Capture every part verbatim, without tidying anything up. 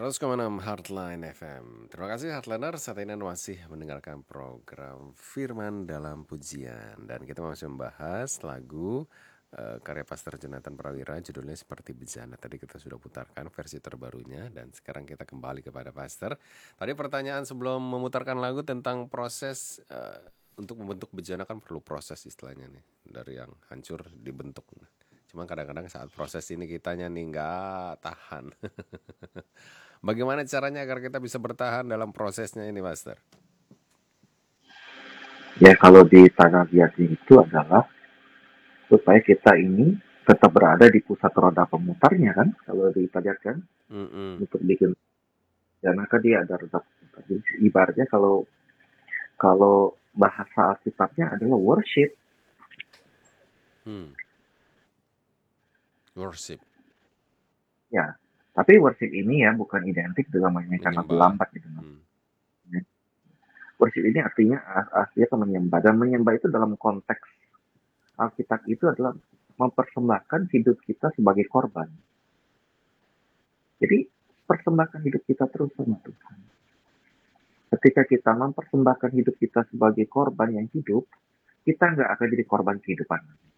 seratus koma enam Heartline F M. Terima kasih Heartliner, saat ini Anda masih mendengarkan program Firman dalam Pujian. Dan kita masih membahas lagu uh, karya Pastor Jonathan Prawira, judulnya Seperti Bejana. Tadi kita sudah putarkan versi terbarunya dan sekarang kita kembali kepada Pastor. Tadi pertanyaan sebelum memutarkan lagu tentang proses uh, untuk membentuk bejana, kan perlu proses istilahnya nih, dari yang hancur dibentuk. Cuma kadang-kadang saat proses ini kitanya nih nggak tahan. Bagaimana caranya agar kita bisa bertahan dalam prosesnya ini, Master? Ya, kalau di tanah biasnya itu adalah supaya kita ini tetap berada di pusat roda pemutarnya kan, kalau dipadatkan Mm-mm. untuk bikin, karena kan dia ada roda pemutar. Jadi ibaratnya kalau kalau bahasa Alkitabnya adalah worship. Hmm. Worship. Ya, tapi worship ini ya bukan identik dengan menyanyikan lagu Menyembah. lambat gitu. Hmm. Worship ini artinya aslinya ke menyembah, dan menyembah itu dalam konteks Alkitab itu adalah mempersembahkan hidup kita sebagai korban. Jadi persembahkan hidup kita terus sama Tuhan. Ketika kita mempersembahkan hidup kita sebagai korban yang hidup, kita nggak akan jadi korban kehidupan.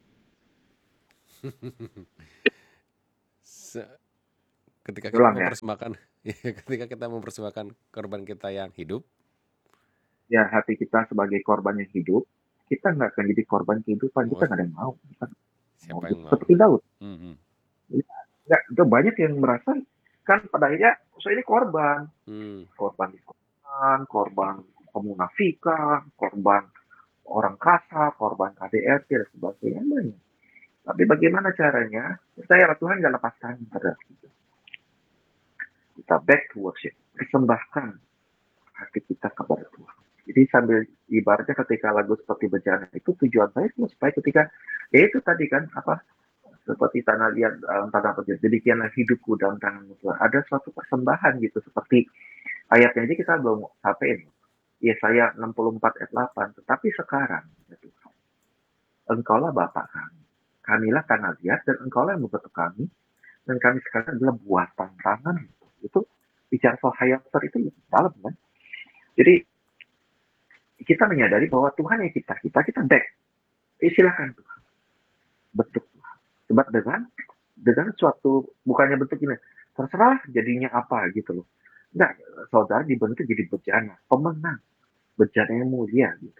Se- ketika kita Ulang ya, mempersembahkan, ketika kita mempersembahkan korban kita yang hidup, ya hati kita sebagai korban yang hidup, kita nggak akan jadi korban kehidupan. Kita wah, nggak ada yang mau. Kita mau siapa gitu. yang mau? Seperti Daud. Hmm. Nggak, nggak banyak yang merasa kan pada akhirnya saya ini korban, Hmm. korban korban, korban kemunafikan, korban orang kasar, korban K D R T dan sebagainya banyak. Tapi bagaimana caranya? Saya Tuhan nggak lepaskan pada kita. Kita back to worship, persembahkan hati kita kepada Tuhan. Jadi sambil ibaratnya ketika lagu seperti bejana itu tujuan saya itu supaya ketika ya itu tadi kan apa seperti tanah liat dalam tanah petir, demikianlah hidupku dalam tanganmu Tuhan. Ada suatu persembahan gitu seperti ayatnya aja kita belum sampai. Yesaya enam puluh empat ayat delapan. Tetapi sekarang ya Tuhan, Engkaulah Bapa kami, kamilah tanah liat dan Engkaulah yang membentuk kami, dan kami sekarang adalah buatan tangan. Itu bicara soal hayat itu dalam kan. Jadi kita menyadari bahwa Tuhan yang kita kita kita back. Eh, silakan Tuhan bentuk Tuhan. Sebab dengan dengan suatu bukannya bentuk ini terserah jadinya apa gitu loh. Enggak, saudara dibentuk jadi bejana, pemenang, bejana yang mulia gitu.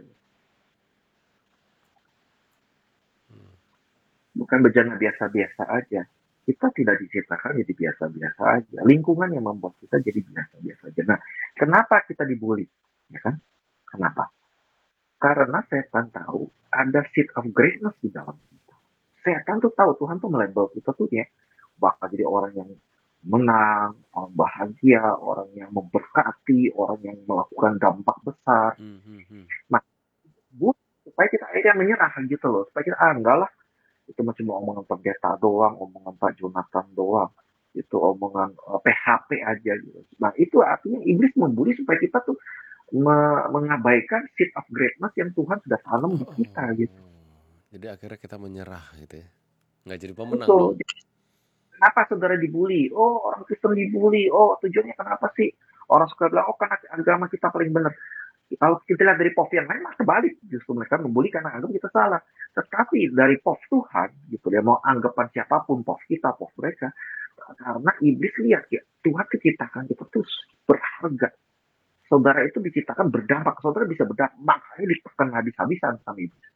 Bukan bejana biasa-biasa aja. Kita tidak diciptakan jadi biasa-biasa aja. Lingkungan yang membuat kita jadi biasa-biasa aja. Nah, kenapa kita dibully? Ya kan? Kenapa? Karena setan tahu ada seed of greatness di dalam kita. Setan tuh tahu Tuhan tuh melabel kita tuh ya bakal jadi orang yang menang, orang bahagia, orang yang memberkati, orang yang melakukan dampak besar. Hmm. Nah, bu, supaya kita akhirnya menyerah gitu loh. Supaya kita, ah enggak lah, itu masih mau omongan pendeta doang, omongan Pak Jonathan doang. Itu omongan uh, P H P aja gitu. Nah, itu artinya iblis membuli supaya kita tuh me- mengabaikan seed of greatness yang Tuhan sudah tanam di kita gitu. Oh, jadi akhirnya kita menyerah gitu ya. Nggak jadi pemenang dong. Betul. Kenapa saudara dibully? Oh, orang Kristen dibully. Oh, tujuannya kenapa sih? Orang suka bilang, oh karena agama kita paling benar. Kalau kita lihat dari P O V yang lain, mah kebalik. Justru mereka membuli karena anggap kita salah. Tetapi dari P O V Tuhan, gitu dia mau anggapan siapapun, P O V kita, P O V mereka. Karena iblis lihat, ya Tuhan diciptakan kita terus berharga. Saudara itu diciptakan berdampak. Saudara bisa berdampak. Makanya ditekan habis-habisan sama iblis.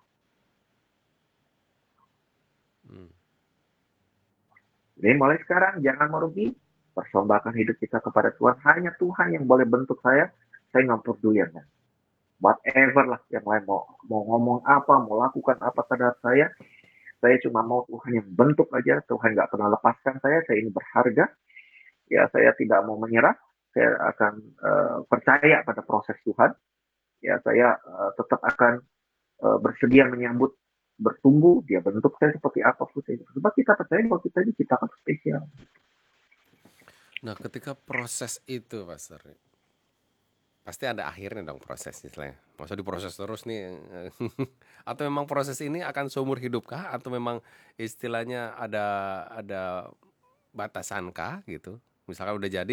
Hmm. Jadi mulai sekarang jangan merugi, persembahkan hidup kita kepada Tuhan. Hanya Tuhan yang boleh bentuk saya. Saya nggak peduli ya. Whatever lah yang lain mau mau ngomong apa, mau lakukan apa terhadap saya. Saya cuma mau Tuhan yang bentuk aja. Tuhan nggak pernah lepaskan saya. Saya ini berharga. Ya saya tidak mau menyerah. Saya akan uh, percaya pada proses Tuhan. Ya saya uh, tetap akan uh, bersedia menyambut bertumbuh, dia bentuk saya seperti apa pun saya. Sebab kita percaya bahwa kita ini ciptakan spesial. Nah, ketika proses itu, Pastor, pasti ada akhirnya dong proses istilahnya. Masa diproses terus nih? Atau memang proses ini akan seumur hidup kah? Atau memang istilahnya ada ada batasan kah gitu? Misalkan udah jadi,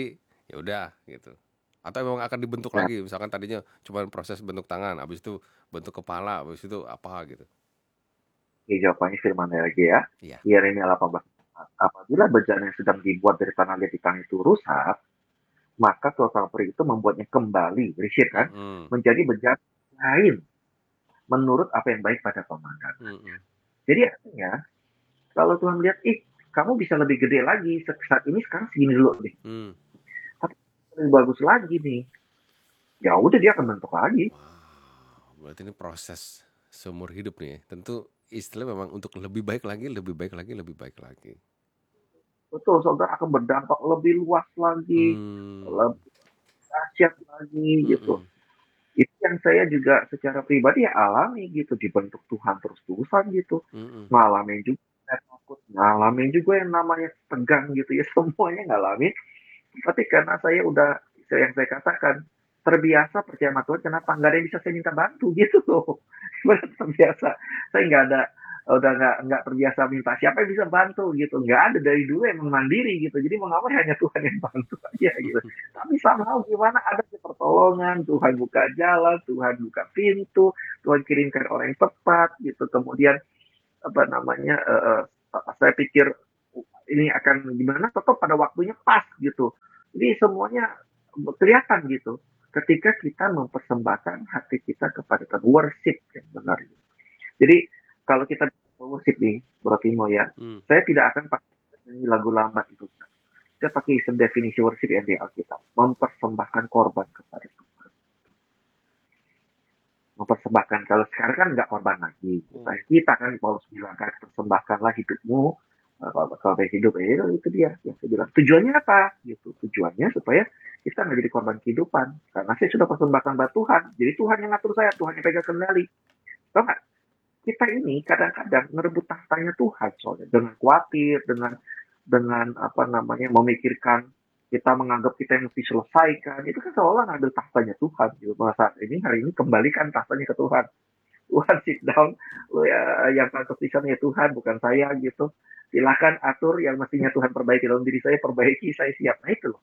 ya udah gitu. Atau memang akan dibentuk Nah, lagi, misalkan tadinya cuma proses bentuk tangan, habis itu bentuk kepala, habis itu apa gitu. ini jawabannya firman lagi ya. Iya. Yeremia delapan belas. Apabila bejana yang sedang dibuat dari tanah liat di tanah itu rusak, maka tukang peri itu membuatnya kembali, berisir kan, Mm-mm. menjadi bejana lain menurut apa yang baik pada pemandangan. Mm-mm. Jadi artinya, kalau Tuhan lihat, ih, kamu bisa lebih gede lagi, saat ini sekarang segini dulu deh. Mm. Tapi lebih bagus lagi nih. Ya udah dia akan bentuk lagi. Wow, berarti ini proses seumur hidup nih ya. Tentu istilah memang untuk lebih baik lagi, lebih baik lagi, lebih baik lagi. Betul, saudara akan berdampak lebih luas lagi, Hmm. lebih dahsyat lagi gitu. Mm-mm. Itu yang saya juga secara pribadi ya alami gitu, dibentuk Tuhan terus-terusan gitu. Mm-mm. Ngalamin juga saya takut, ngalamin juga yang namanya tegang gitu ya, semuanya ngalamin. Tapi karena saya udah, yang saya katakan, terbiasa percaya sama Tuhan, kenapa nggak ada yang bisa saya minta bantu gitu loh. Benar terbiasa. Saya nggak ada, udah nggak nggak terbiasa minta siapa yang bisa bantu gitu. Nggak ada, dari dulu emang mandiri gitu. Jadi mau ngapain hanya Tuhan yang bantu aja gitu. Tapi somehow gimana ada pertolongan, Tuhan buka jalan, Tuhan buka pintu, Tuhan kirimkan orang yang tepat gitu. Kemudian apa namanya, uh, saya pikir ini akan gimana, tetap pada waktunya pas gitu. Jadi semuanya kelihatan gitu ketika kita mempersembahkan hati kita kepada Tuhan, worship yang benar. Jadi kalau kita worship nih, Bro Timo ya, Mm. saya tidak akan pakai lagu lama itu. Saya pakai definisi worship yang di Alkitab, mempersembahkan korban kepada Tuhan. Mempersembahkan, kalau sekarang kan nggak korban lagi. Mm. Kita kan Paulus bilang kan, persembahkanlah hidupmu kalau hidup eh, itu dia yang saya bilang tujuannya apa gitu, tujuannya supaya kita nggak jadi korban kehidupan, karena saya sudah persembahkan buat Tuhan, jadi Tuhan yang ngatur saya, Tuhan yang pegang kendali. Tahu nggak, kita ini kadang-kadang merebut tahtanya Tuhan soalnya, dengan khawatir, dengan dengan apa namanya memikirkan, kita menganggap kita yang mesti selesaikan, itu kan seolah ngambil tahtanya Tuhan gitu. Pada saat ini, hari ini kembalikan tahtanya ke Tuhan. Tuhan sit down, lu ya, yang pantas di sana ya Tuhan, bukan saya gitu. Silakan atur yang mestinya Tuhan perbaiki dalam diri saya, perbaiki, saya siap. Nah itu loh.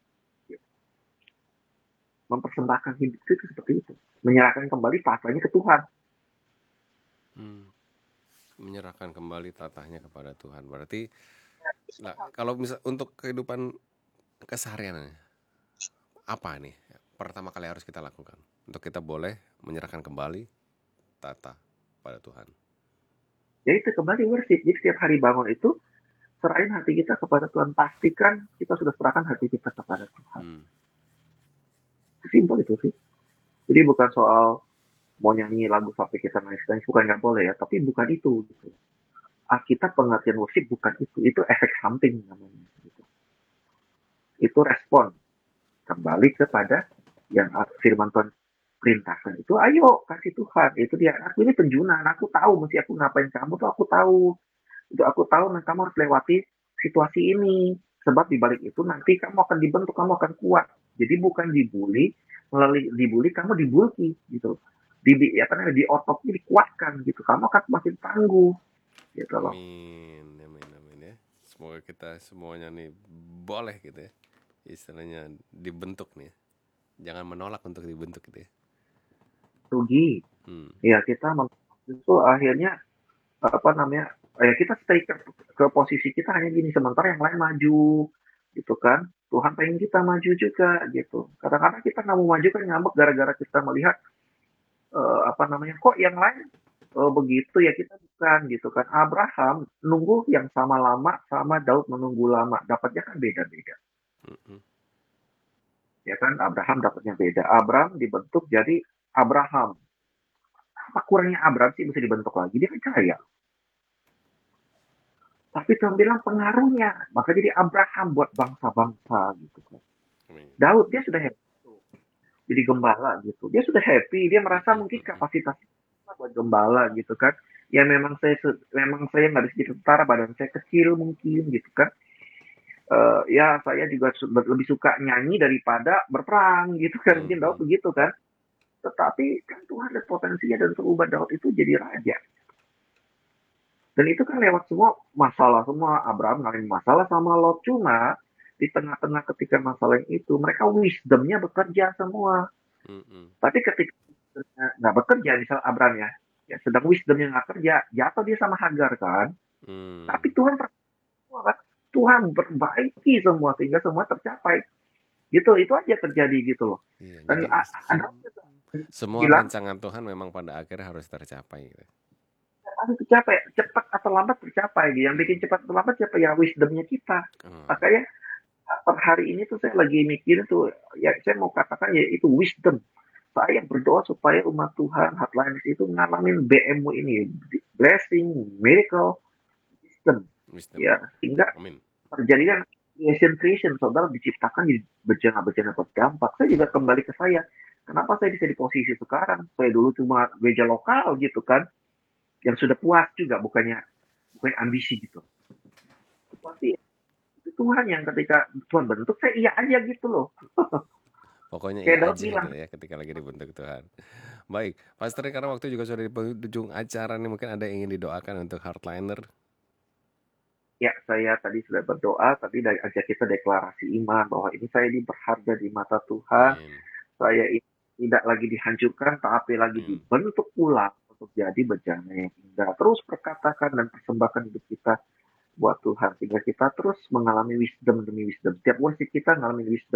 Mempersembahkan hidup itu seperti itu. Menyerahkan kembali tahtanya ke Tuhan. Hmm. Menyerahkan kembali tatahnya kepada Tuhan. Berarti nah, kalau misal untuk kehidupan keseharian apa nih pertama kali harus kita lakukan untuk kita boleh menyerahkan kembali tata pada Tuhan? Ya itu kembali worship. Jadi setiap hari bangun itu, serahin hati kita kepada Tuhan. Pastikan kita sudah serahkan hati kita kepada Tuhan. Hmm. Simpel itu sih. Jadi bukan soal mau nyanyi lagu sampai kita nangis-nangis, bukan nggak boleh ya. Tapi bukan itu. Gitu. Alkitab pengertian worship bukan itu. Itu efek samping namanya. Gitu. Itu respon kembali kepada yang firman Tuhan perintahkan itu, ayo kasih Tuhan, itu dia, aku ini penjunan, aku tahu mesti aku ngapain, kamu tuh aku tahu, itu aku tahu, nah kamu harus lewati situasi ini, sebab di balik itu nanti kamu akan dibentuk, kamu akan kuat. Jadi bukan dibully, melalui dibully kamu dibulky gitu, di apa namanya, di ototnya dikuatkan gitu, kamu akan semakin tangguh gitu loh. Amin, amin, amin ya. Semoga kita semuanya nih boleh gitu ya, istilahnya dibentuk nih. Jangan menolak untuk dibentuk gitu ya. Rugi. Hmm. Ya kita itu akhirnya apa namanya? Ya kita stay ke, ke posisi kita hanya gini, sementara yang lain maju gitu kan. Tuhan pengen kita maju juga gitu. Kadang-kadang kita nggak mau maju kan, ngambek gara-gara kita melihat uh, apa namanya, kok yang lain uh, begitu ya, kita bukan gitu kan. Abraham nunggu yang sama lama sama Daud menunggu lama, dapatnya kan beda-beda. Mm-hmm. Ya kan, Abraham dapatnya beda. Abraham dibentuk jadi Abraham. Apa kurangnya Abraham sih bisa dibentuk lagi? Dia kan kaya. Tapi Tuhan bilang pengaruhnya, maka jadi Abraham buat bangsa-bangsa gitu kan. Daud dia sudah happy jadi gembala gitu. Dia sudah happy, dia merasa mungkin kapasitasnya buat gembala gitu kan. Ya memang saya memang saya nggak bisa jadi tentara, badan saya kecil mungkin gitu kan. Uh, ya saya juga lebih suka nyanyi daripada berperang gitu kan. Mungkin Daud begitu kan. Tetapi kan Tuhan ada potensinya dan terubah Daud itu jadi raja. Dan itu kan lewat semua masalah semua. Abraham ngalamin masalah sama Lot, cuma di tengah-tengah ketika masalah itu, mereka wisdom-nya bekerja semua. Mm-mm. Tapi ketika wisdom-nya nggak bekerja, misal Abram ya, ya sedang wisdom-nya nggak kerja, jatuh dia sama Hagar kan. Mm. Tapi Tuhan semua kan, Tuhan berbaiki semua sehingga semua tercapai. Gitu, itu aja terjadi gitu loh. Iya, Dan jadi a- ada sem- semua bilang rancangan Tuhan memang pada akhirnya harus tercapai gitu. pasti tercapai, cepat atau lambat tercapai. Yang bikin cepat atau lambat siapa ya wisdomnya kita. Hmm. Makanya per hari ini tuh saya lagi mikir tuh, ya saya mau katakan ya itu wisdom. Saya berdoa supaya umat Tuhan Hotliners itu ngalamin B M W ini, blessing, miracle, wisdom. Wisdom. Ya, sehingga Amin. terjadi kan creation creation, saudara diciptakan jadi bejana-bejana berdampak. Saya juga kembali ke saya. Kenapa saya bisa di posisi sekarang? Saya dulu cuma gereja lokal gitu kan, yang sudah puas juga, bukannya bukan ambisi gitu. Tapi itu Tuhan yang ketika Tuhan bentuk saya iya aja gitu loh. Pokoknya iya Kayak Daud aja bilang, gitu ya ketika lagi dibentuk Tuhan. Baik, Pastor, karena waktu juga sudah di penghujung acara nih, mungkin ada yang ingin didoakan untuk Hardliner. ya saya tadi sudah berdoa, tadi dari ajak kita deklarasi iman bahwa ini saya ini berharga di mata Tuhan. Amin. Saya ini tidak lagi dihancurkan, tapi lagi Amin. dibentuk ulang untuk jadi bejana yang indah. Terus perkatakan dan persembahkan hidup kita buat Tuhan, sehingga kita terus mengalami wisdom demi wisdom. Setiap worship kita mengalami wisdom